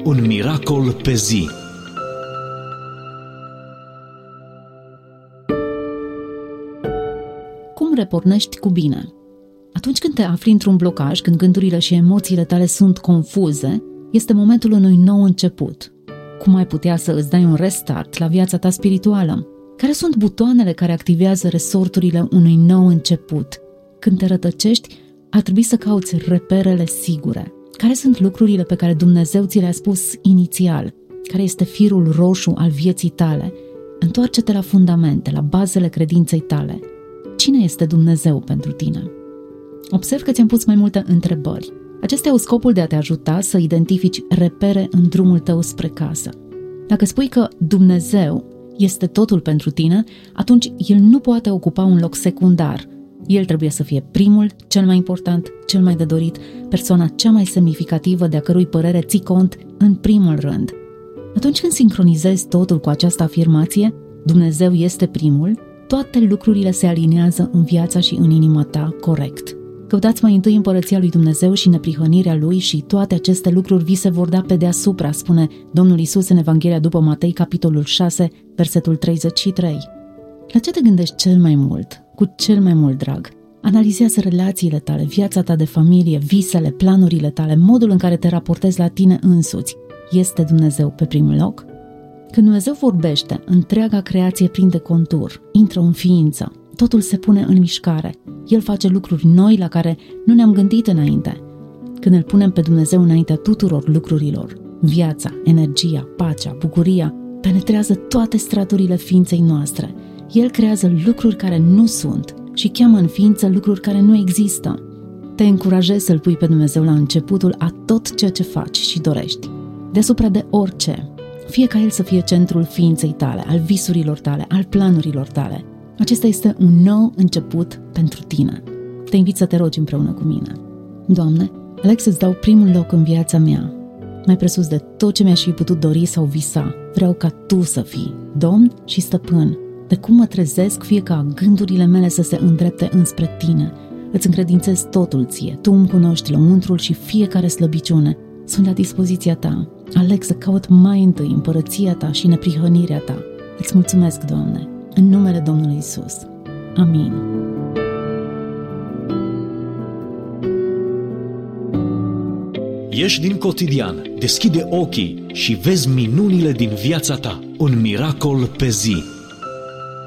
Un miracol pe zi. Cum repornești cu bine? Atunci când te afli într-un blocaj, când gândurile și emoțiile tale sunt confuze, este momentul unui nou început. Cum ai putea să îți dai un restart la viața ta spirituală? Care sunt butoanele care activează resorturile unui nou început? Când te rătăcești, ar trebui să cauți reperele sigure. Care sunt lucrurile pe care Dumnezeu ți le-a spus inițial? Care este firul roșu al vieții tale? Întoarce-te la fundamente, la bazele credinței tale. Cine este Dumnezeu pentru tine? Observ că ți-am pus mai multe întrebări. Acestea au scopul de a te ajuta să identifici repere în drumul tău spre casă. Dacă spui că Dumnezeu este totul pentru tine, atunci El nu poate ocupa un loc secundar. El trebuie să fie primul, cel mai important, cel mai de dorit, persoana cea mai semnificativă de a cărui părere ții cont în primul rând. Atunci când sincronizezi totul cu această afirmație, Dumnezeu este primul, toate lucrurile se aliniază în viața și în inima ta corect. Căutați mai întâi împărăția lui Dumnezeu și neprihănirea Lui și toate aceste lucruri vi se vor da pe deasupra, spune Domnul Iisus în Evanghelia după Matei, capitolul 6, versetul 33. La ce te gândești cel mai mult, cu cel mai mult drag? Analizează relațiile tale, viața ta de familie, visele, planurile tale, modul în care te raportezi la tine însuți. Este Dumnezeu pe primul loc? Când Dumnezeu vorbește, întreaga creație prinde contur, intră în ființă, totul se pune în mișcare. El face lucruri noi la care nu ne-am gândit înainte. Când îl punem pe Dumnezeu înaintea tuturor lucrurilor, viața, energia, pacea, bucuria, penetrează toate straturile ființei noastre. El creează lucruri care nu sunt și cheamă în ființă lucruri care nu există. Te încurajez să-L pui pe Dumnezeu la începutul a tot ceea ce faci și dorești. Deasupra de orice, fie ca El să fie centrul ființei tale, al visurilor tale, al planurilor tale. Acesta este un nou început pentru tine. Te invit să te rogi împreună cu mine. Doamne, aleg să-ți dau primul loc în viața mea. Mai presus de tot ce mi-aș fi putut dori sau visa, vreau ca Tu să fii Domn și Stăpân. De cum mă trezesc, fie ca gândurile mele să se îndrepte înspre Tine. Îți încredințez totul Ție. Tu îmi cunoști lăuntrul și fiecare slăbiciune. Sunt la dispoziția Ta. Aleg să caut mai întâi împărăția Ta și neprihănirea Ta. Îți mulțumesc, Doamne, în numele Domnului Iisus. Amin. Ieși din cotidian, deschide ochii și vezi minunile din viața ta. Un miracol pe zi.